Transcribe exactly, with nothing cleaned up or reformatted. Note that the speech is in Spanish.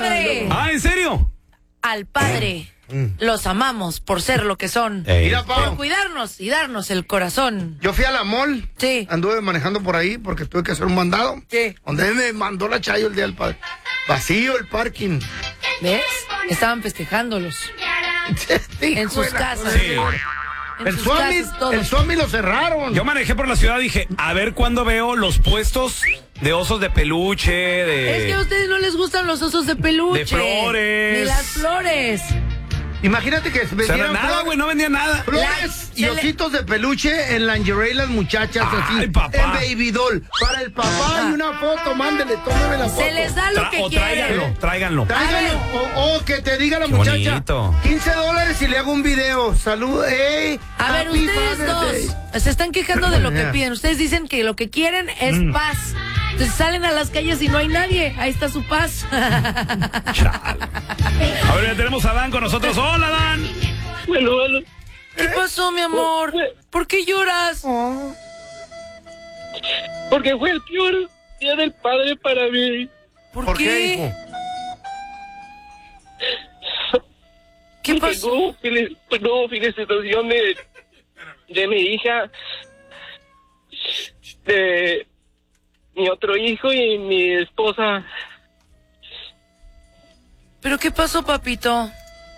padre. Ah, ¿en serio? Al padre. Los amamos por ser lo que son. Ey. Mira, Pau, Por cuidarnos y darnos el corazón. yo fui a la mall. Sí. Anduve manejando por ahí porque tuve que hacer un mandado. ¿Qué? Donde me mandó la Chayo el día del padre. Vacío el parking. ¿Ves? Estaban festejándolos. En sus casas. Sí. En El sus Swami, casas, todos. el Swami lo cerraron. Yo manejé por la ciudad y dije, a ver cuándo veo los puestos de osos de peluche, de... Es que a ustedes no les gustan los osos de peluche. De flores. Ni las flores. Imagínate que O sea, vendieran nada, flores, güey, no vendía nada. flores La- y se le- ositos de peluche en lingerie las muchachas. Ay, así, papá. en baby doll. Para el papá y una foto, mándele, tómeme la foto. Se les da lo Tra- que o quieren. tráiganlo, tráiganlo. Tráigalo, o, o que te diga la Qué muchacha. bonito. quince dólares y le hago un video. Salud, ey. A ver, happy ustedes Father's dos Day. se están quejando de lo que Ya. piden. Ustedes dicen que lo que quieren es Mm. paz. Entonces salen a las calles y no hay nadie. Ahí está su paz. Chale. A ver, ya tenemos a Dan con nosotros. Hola, Dan. Bueno, bueno, ¿Qué pasó, mi amor? ¿Por qué lloras? Oh. porque fue el peor día del padre para mí. ¿Por, ¿Por qué? qué, hijo? ¿Qué Porque pasó? no hubo fel- no hubo felicitación de, de mi hija, de mi otro hijo y mi esposa. ¿Pero qué pasó, papito?